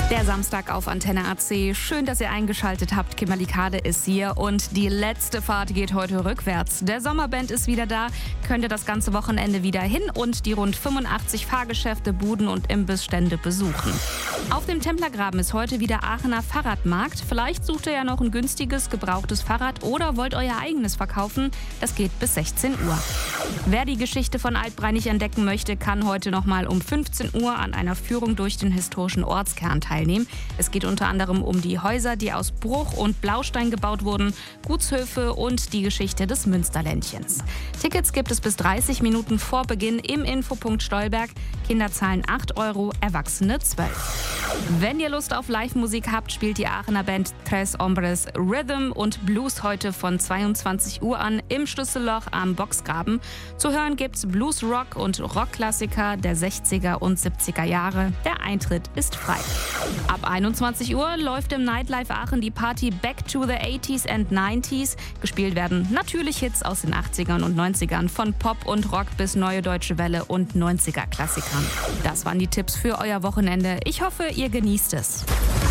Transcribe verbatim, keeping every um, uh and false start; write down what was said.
Der Samstag auf Antenne A C. Schön, dass ihr eingeschaltet habt. Kimberly Kade ist hier und die letzte Fahrt geht heute rückwärts. Der Sommerband ist wieder da, könnt ihr das ganze Wochenende wieder hin und die rund fünfundachtzig Fahrgeschäfte, Buden und Imbissstände besuchen. Auf dem Templergraben ist heute wieder Aachener Fahrradmarkt. Vielleicht sucht ihr ja noch ein günstiges, gebrauchtes Fahrrad oder wollt euer eigenes verkaufen. Das geht bis sechzehn Uhr. Wer die Geschichte von Altbreinig entdecken möchte, kann heute noch mal um fünfzehn Uhr an einer Führung durch den historischen Ortskern teilnehmen. Es geht unter anderem um die Häuser, die aus Bruch und Blaustein gebaut wurden, Gutshöfe und die Geschichte des Münsterländchens. Tickets gibt es bis dreißig Minuten vor Beginn im Infopunkt Stolberg. Kinder zahlen acht Euro, Erwachsene zwölf. Wenn ihr Lust auf Live-Musik habt, spielt die Aachener Band Tres Hombres Rhythm und Blues heute von zweiundzwanzig Uhr an im Schlüsselloch am Boxgraben. Zu hören gibt's Blues, Rock und Rockklassiker der sechziger und siebziger Jahre. Der Eintritt ist frei. Ab einundzwanzig Uhr läuft im Nightlife Aachen die Party Back to the eighties and nineties. Gespielt werden natürlich Hits aus den achtzigern und neunzigern, von Pop und Rock bis Neue Deutsche Welle und neunziger Klassikern. Das waren die Tipps für euer Wochenende. Ich hoffe, ihr genießt es.